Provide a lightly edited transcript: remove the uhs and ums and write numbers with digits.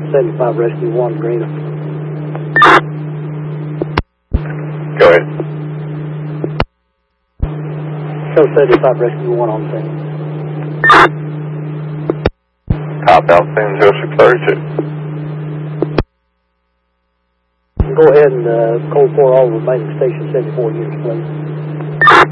75 Rescue 1, Greener. Go ahead. Show 75 Rescue 1 on scene. Cop out scene 0632. Go ahead and code for all remaining Station 74 units, please.